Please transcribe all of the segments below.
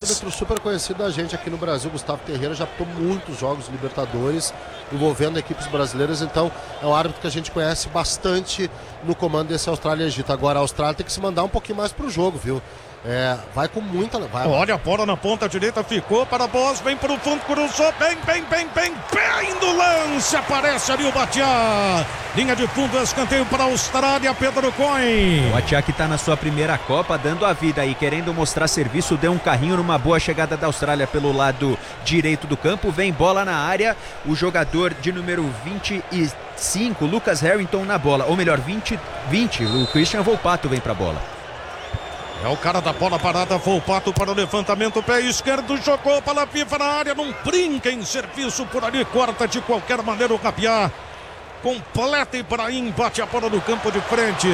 árbitro super conhecido da gente aqui no Brasil, Gustavo Terreira, já apitou muitos jogos de Libertadores envolvendo equipes brasileiras, então é um árbitro que a gente conhece bastante no comando desse Austrália e Egito. Agora a Austrália tem que se mandar um pouquinho mais pro jogo, viu? Vai com muita... Olha a bola na ponta direita, ficou para Boss, vem pro fundo, cruzou, bem do lance, aparece ali o Batiá. Linha de fundo, escanteio para a Austrália, Pedro Cohen. O Batiá que tá na sua primeira Copa, dando a vida aí, querendo mostrar serviço, deu um carrinho numa boa chegada da Austrália pelo lado direito do campo, vem bola na área, o jogador de número 25, Lucas Harrington na bola, ou melhor, 20, o Christian Volpato vem pra bola. É o cara da bola parada, Volpato para o levantamento, pé esquerdo, jogou para a FIFA na área, não brinca em serviço por ali, corta de qualquer maneira o Rabiá. Completa Ibrahim, bate a bola no campo de frente.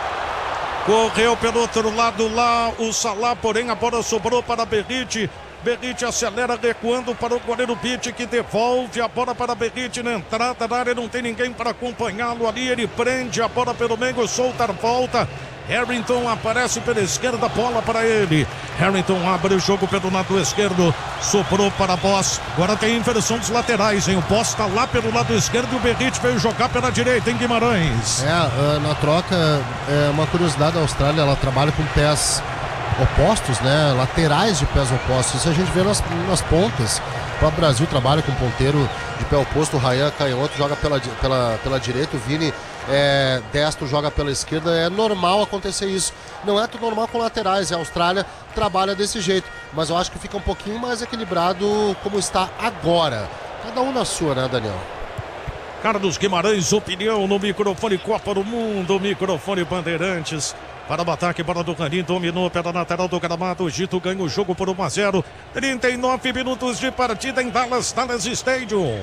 Correu pelo outro lado lá o Salah, porém a bola sobrou para Berrite. Berrite acelera, recuando para o goleiro Pitt, que devolve a bola para Berrite na entrada da área, não tem ninguém para acompanhá-lo ali, ele prende a bola pelo meio, solta a volta. Harrington aparece pela esquerda, bola para ele. Harrington abre o jogo pelo lado esquerdo, sobrou para Boss. Agora tem inversão dos laterais, hein? O Boss está lá pelo lado esquerdo e o Berrite veio jogar pela direita em Guimarães. Na troca, uma curiosidade da Austrália, ela trabalha com pés opostos, né? Laterais de pés opostos. Isso a gente vê nas pontas. O próprio Brasil trabalha com ponteiro de pé oposto, o Ryan canhoto joga pela direita, o Vini destro joga pela esquerda. É normal acontecer isso. Não é tudo normal com laterais. A Austrália trabalha desse jeito, mas eu acho que fica um pouquinho mais equilibrado como está agora. Cada um na sua, né, Daniel? Carlos Guimarães, opinião no microfone Copa do Mundo, microfone Bandeirantes. Para o ataque, bola do Canim, dominou pela lateral do gramado, o Egito ganha o jogo por 1-0. 39 minutos de partida em Dallas Stadium.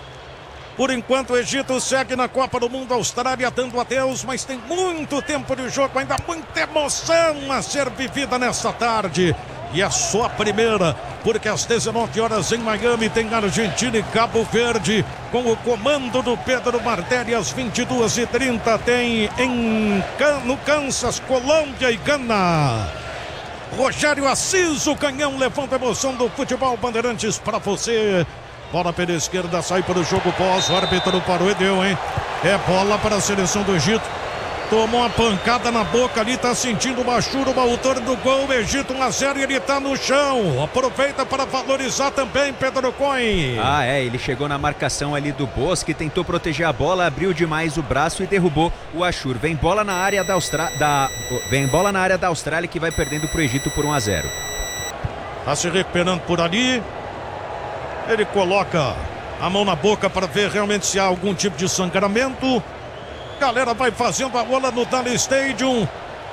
Por enquanto o Egito segue na Copa do Mundo, a Austrália dando adeus, mas tem muito tempo de jogo, ainda muita emoção a ser vivida nesta tarde. E é só a primeira, porque às 19 horas em Miami tem Argentina e Cabo Verde, com o comando do Pedro Martelli. Às 22h30 tem no Kansas, Colômbia e Gana. Rogério Assis, o canhão, levanta a emoção do futebol Bandeirantes para você. Bola pela esquerda, sai para o jogo pós, o árbitro parou e deu, hein? É bola para a seleção do Egito. Tomou uma pancada na boca ali, tá sentindo uma chuva, o autor do gol, Egito 1-0 e ele tá no chão. Aproveita para valorizar também Pedro Cohen. Ele chegou na marcação ali do Bosque, tentou proteger a bola, abriu demais o braço e derrubou o Ashur. Vem bola na área da Austrália, que vai perdendo pro Egito por 1-0. Tá se recuperando por ali. Ele coloca a mão na boca para ver realmente se há algum tipo de sangramento. Galera vai fazendo a bola no Dallas Stadium.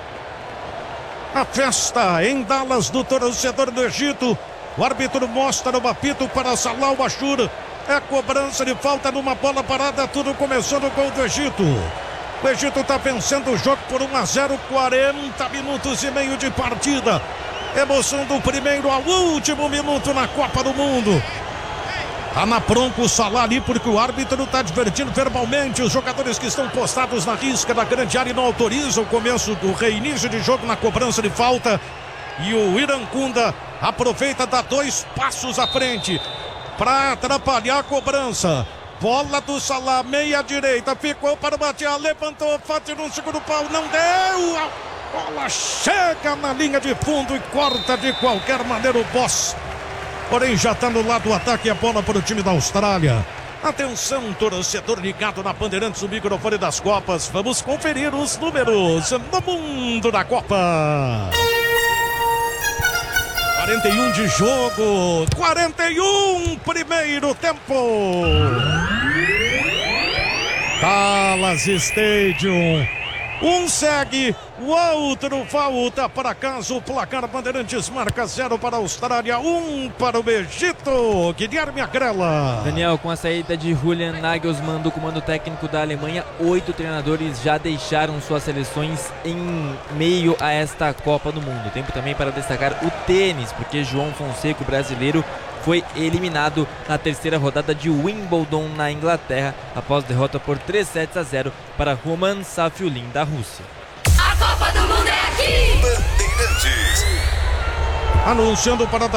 A festa em Dallas do torcedor do Egito. O árbitro mostra o apito para Salah Ashur. É cobrança de falta numa bola parada. Tudo começando com o do Egito. O Egito está vencendo o jogo por 1-0. 40 minutos e meio de partida. Emoção do primeiro ao último minuto na Copa do Mundo. Tá na bronca o Salah ali, porque o árbitro tá divertindo verbalmente os jogadores que estão postados na risca da grande área e não autorizam o começo do reinício de jogo na cobrança de falta. E o Irankunda aproveita, dá 2 passos à frente para atrapalhar a cobrança. Bola do Salah, meia direita, ficou para o Batiá, levantou, Fati no segundo pau, não deu. A bola chega na linha de fundo e corta de qualquer maneira o Boss. Porém, já está no lado do ataque a bola para o time da Austrália. Atenção, torcedor ligado na Bandeirantes, o microfone das Copas. Vamos conferir os números no mundo da Copa. 41 de jogo, 41 primeiro tempo. Dallas Stadium. Um segue, o outro volta para casa. O placar Bandeirantes marca 0 para a Austrália, 1 para o Egito. Guilherme Agrela. Daniel, com a saída de Julian Nagelsmann do comando técnico da Alemanha, 8 treinadores já deixaram suas seleções em meio a esta Copa do Mundo. Tempo também para destacar o tênis, porque João Fonseca, o brasileiro, foi eliminado na terceira rodada de Wimbledon na Inglaterra, após derrota por 3-0 para Roman Safiullin da Rússia. A Copa do Mundo é aqui! Bandeirantes. Anunciando para